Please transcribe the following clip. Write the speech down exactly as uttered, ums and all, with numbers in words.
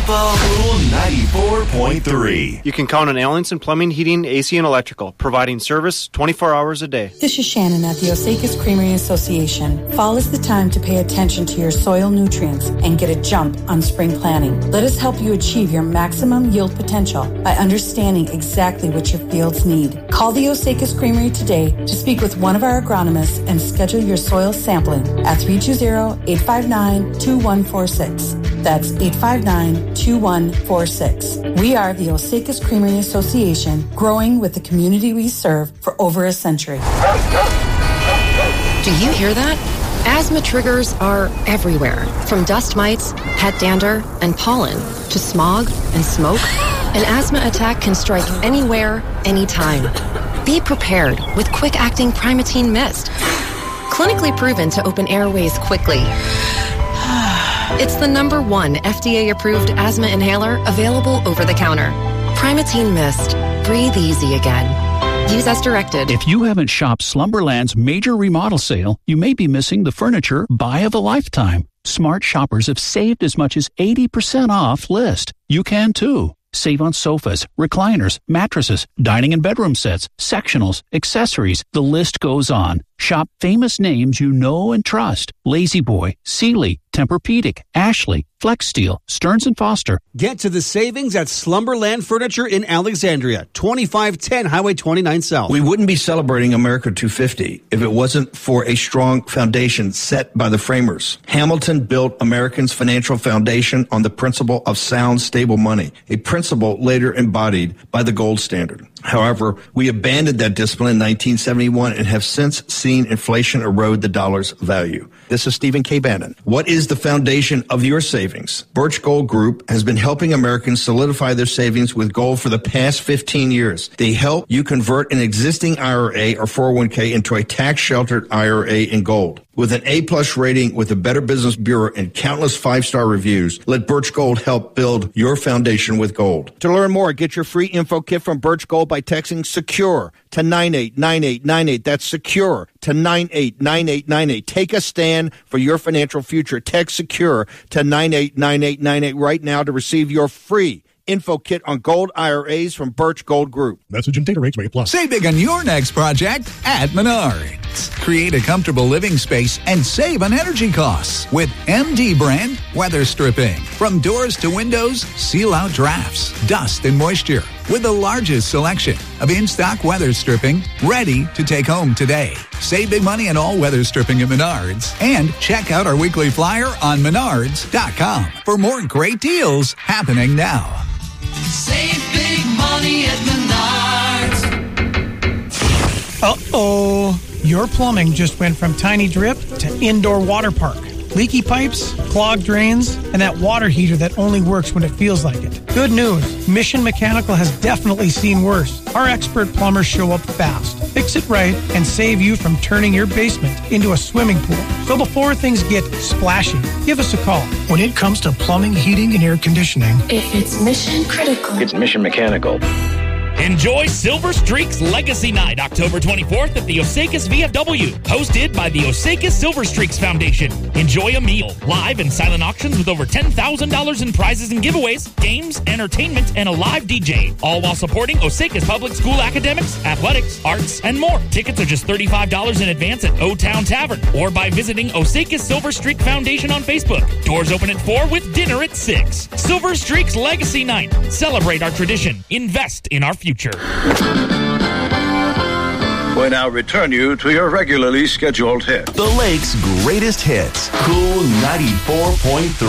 Cool ninety-four point three. You can count on Allenson Plumbing, Heating, A C, and Electrical, providing service twenty-four hours a day. This is Shannon at the Osakis Creamery Association. Fall is the time to pay attention to your soil nutrients and get a jump on spring planting. Let us help you achieve your maximum yield potential by understanding exactly what your fields need. Call the Osakis Creamery today to speak with one of our agronomists and schedule your soil sampling at three two zero, eight five nine, two one four six. That's eight five nine, two one four six. We are the Osakis Creamery Association, growing with the community we serve for over a century. Do you hear that? Asthma triggers are everywhere, from dust mites, pet dander, and pollen, to smog and smoke. An asthma attack can strike anywhere, anytime. Be prepared with quick-acting Primatene Mist. Clinically proven to open airways quickly. It's the number one F D A-approved asthma inhaler available over the counter. Primatene Mist. Breathe easy again. Use as directed. If you haven't shopped Slumberland's major remodel sale, you may be missing the furniture buy of a lifetime. Smart shoppers have saved as much as eighty percent off list. You can too. Save on sofas, recliners, mattresses, dining and bedroom sets, sectionals, accessories. The list goes on. Shop famous names you know and trust. La-Z-Boy, Sealy, Tempur-Pedic, Ashley, Flex Steel, Stearns and Foster. Get to the savings at Slumberland Furniture in Alexandria, twenty-five ten Highway twenty-nine South. We wouldn't be celebrating America two fifty if it wasn't for a strong foundation set by the framers. Hamilton built Americans' financial foundation on the principle of sound, stable money, a principle later embodied by the gold standard. However, we abandoned that discipline in nineteen seventy-one and have since seen inflation erode the dollar's value. This is Stephen K. Bannon. What is the foundation of your savings? Birch Gold Group has been helping Americans solidify their savings with gold for the past fifteen years. They help you convert an existing I R A or four oh one k into a tax-sheltered I R A in gold. With an A-plus rating with the Better Business Bureau and countless five-star reviews, let Birch Gold help build your foundation with gold. To learn more, get your free info kit from Birch Gold by texting SECURE to nine eight nine eight nine eight. That's SECURE to nine eight nine eight nine eight. Take a stand for your financial future. Text SECURE to nine eight nine eight nine eight right now to receive your free info kit on gold I R As from Birch Gold Group. Message and data rates may apply. Save big on your next project at Menards. Create a comfortable living space and save on energy costs with M D brand weather stripping. From doors to windows, seal out drafts, dust, and moisture with the largest selection of in-stock weather stripping ready to take home today. Save big money on all weather stripping at Menards and check out our weekly flyer on menards dot com for more great deals happening now. Save big money at Menards. Uh-oh. Your plumbing just went from tiny drip to indoor water park. Leaky pipes, clogged drains, and that water heater that only works when it feels like it. Good news. Mission Mechanical has definitely seen worse. Our expert plumbers show up fast, fix it right, and save you from turning your basement into a swimming pool. So before things get splashy, give us a call. When it comes to plumbing, heating, and air conditioning, if it's mission critical, it's Mission Mechanical. Enjoy Silver Streaks Legacy Night, October twenty-fourth at the Osakis V F W, hosted by the Osakis Silver Streaks Foundation. Enjoy a meal, live and silent auctions with over ten thousand dollars in prizes and giveaways, games, entertainment, and a live D J, all while supporting Osakis Public School academics, athletics, arts, and more. Tickets are just thirty-five dollars in advance at O-Town Tavern or by visiting Osakis Silver Streak Foundation on Facebook. Doors open at four with dinner at six. Silver Streaks Legacy Night. Celebrate our tradition. Invest in our future. We now return you to your regularly scheduled hits. The Lake's greatest hits. Cool ninety-four point three.